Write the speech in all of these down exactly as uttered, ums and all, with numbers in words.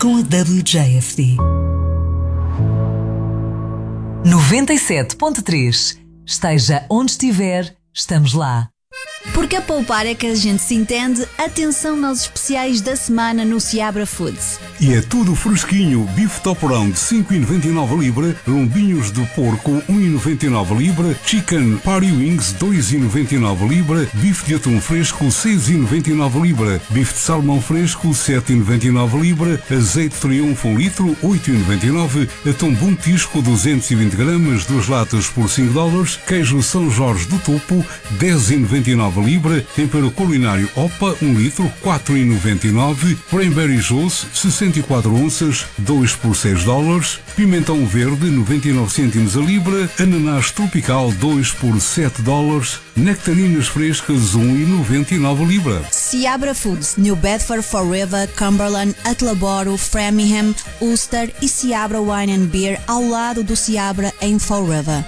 com a W J F D. noventa e sete ponto três. Esteja onde estiver, estamos lá. Porque a poupar é que a gente se entende, atenção aos especiais da semana no Seabra Foods. E é tudo fresquinho, bife toporão de cinco e noventa e nove a libra, lombinhos de porco um e noventa e nove a libra, chicken party wings dois e noventa e nove a libra, bife de atum fresco seis e noventa e nove a libra, bife de salmão fresco sete e noventa e nove a libra, azeite triunfo um litro oito e noventa e nove, atum bom tisco duzentos e vinte gramas, duas latas por cinco dólares, queijo São Jorge do Topo dez e noventa e nove a libra, tempero culinário Opa um litro quatro e noventa e nove, cranberry juice sessenta e quatro onças dois por seis dólares, pimentão verde noventa e nove cêntimos a libra, ananás tropical dois por sete dólares, nectarinas frescas um e noventa e nove a libra. Seabra Foods, New Bedford, Fall River, Cumberland, Attleboro, Framingham, Ulster e Seabra Wine and Beer ao lado do Seabra em Fall River.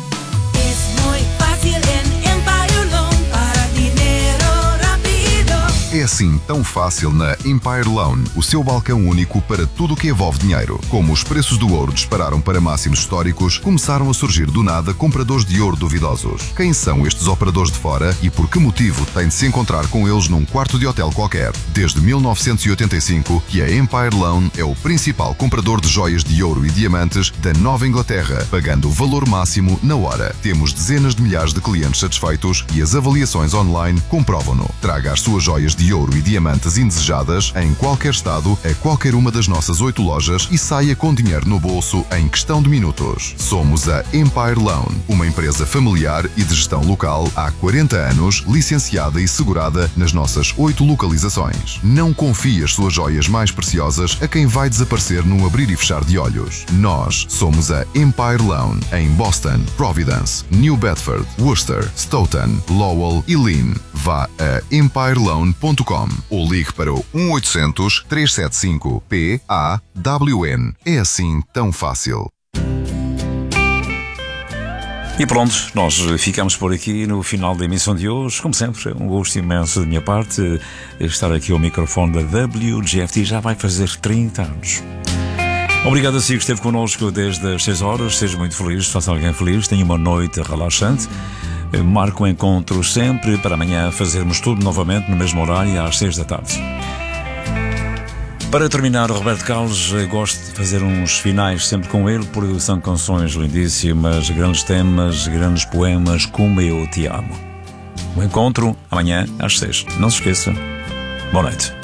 É assim tão fácil na Empire Loan, o seu balcão único para tudo o que envolve dinheiro. Como os preços do ouro dispararam para máximos históricos, começaram a surgir do nada compradores de ouro duvidosos. Quem são estes operadores de fora e por que motivo tem de se encontrar com eles num quarto de hotel qualquer? Desde mil novecentos e oitenta e cinco que a Empire Loan é o principal comprador de joias de ouro e diamantes da Nova Inglaterra, pagando o valor máximo na hora. Temos dezenas de milhares de clientes satisfeitos e as avaliações online comprovam-no. Traga as suas joias de de ouro e diamantes indesejadas em qualquer estado a qualquer uma das nossas oito lojas e saia com dinheiro no bolso em questão de minutos. Somos a Empire Loan, uma empresa familiar e de gestão local há quarenta anos, licenciada e segurada nas nossas oito localizações. Não confie as suas joias mais preciosas a quem vai desaparecer num abrir e fechar de olhos. Nós somos a Empire Loan em Boston, Providence, New Bedford, Worcester, Stoughton, Lowell e Lynn. Vá a empire loan ponto com ou ligue para o um oitocentos, trezentos e setenta e cinco, P A W N. É assim tão fácil. E pronto, nós ficamos por aqui no final da emissão de hoje. Como sempre, um gosto imenso da minha parte estar aqui ao microfone da W J F T. Já vai fazer trinta anos. Obrigado a si que esteve connosco desde as seis horas. Seja muito feliz, faça alguém feliz. Tenha uma noite relaxante. Marco o encontro sempre para amanhã fazermos tudo novamente no mesmo horário às seis da tarde. Para terminar, o Roberto Carlos, gosto de fazer uns finais sempre com ele, porque são canções lindíssimas, grandes temas, grandes poemas, como eu te amo. O encontro amanhã às seis. Não se esqueça. Boa noite.